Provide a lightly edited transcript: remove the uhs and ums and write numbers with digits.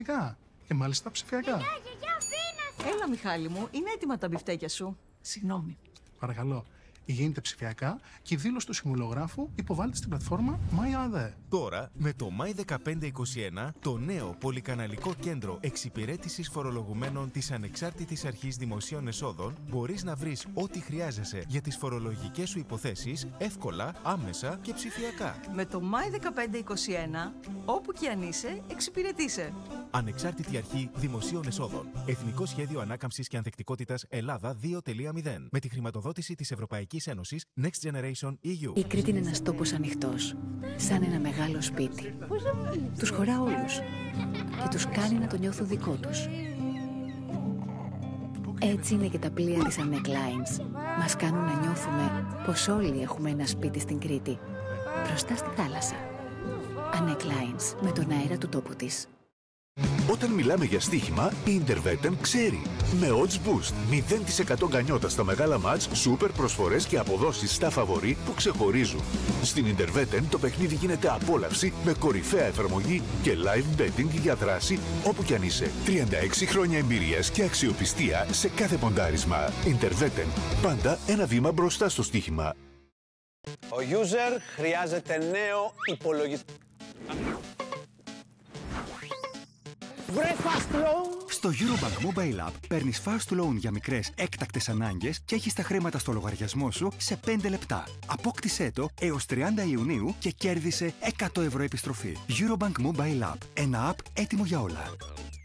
Και μάλιστα ψηφιακά. Έλα, Μιχάλη μου, είναι έτοιμα τα μπιφτέκια σου. Συγγνώμη. Παρακαλώ. Γίνεται ψηφιακά και η δήλωση του συμβολογράφου υποβάλλεται στην πλατφόρμα MyAde. Τώρα, με το My1521, το νέο πολυκαναλικό κέντρο εξυπηρέτησης φορολογουμένων της Ανεξάρτητης Αρχής Δημοσίων Εσόδων, μπορείς να βρεις ό,τι χρειάζεσαι για τις φορολογικές σου υποθέσεις εύκολα, άμεσα και ψηφιακά. Με το My1521, όπου και αν είσαι, εξυπηρετείσαι. Ανεξάρτητη Αρχή Δημοσίων Εσόδων. Εθνικό Σχέδιο Ανάκαμψης και Ανθεκτικότητας Ελλάδα 2.0. Με τη χρηματοδότηση της Ευρωπαϊκής Ένωσης Next Generation EU. Η Κρήτη είναι ένας τόπος ανοιχτός, σαν ένα μεγάλο σπίτι. Τους χωρά όλους και τους κάνει να το νιώθουν δικό τους. Έτσι είναι και τα πλοία της Annec Lines. Μας κάνουν να νιώθουμε πως όλοι έχουμε ένα σπίτι στην Κρήτη, μπροστά στη θάλασσα. Annec Lines, με τον αέρα του τόπου της. Όταν μιλάμε για στοίχημα, η Intervetem ξέρει. Με odds boost, 0% γκανιότα στα μεγάλα μάτς, σούπερ προσφορές και αποδόσεις στα φαβορί που ξεχωρίζουν. Στην Intervetem το παιχνίδι γίνεται απόλαυση με κορυφαία εφαρμογή και live betting για δράση όπου κι αν είσαι. 36 χρόνια εμπειρίας και αξιοπιστία σε κάθε ποντάρισμα. Intervetem, πάντα ένα βήμα μπροστά στο στοίχημα. Ο user χρειάζεται νέο υπολογιστή. Βρε fast loan! Στο Eurobank Mobile App παίρνεις fast loan για μικρές έκτακτες ανάγκες και έχεις τα χρήματα στο λογαριασμό σου σε 5 λεπτά. Απόκτησέ το έως 30 Ιουνίου και κέρδισε 100 ευρώ επιστροφή. Eurobank Mobile App. Ένα app έτοιμο για όλα.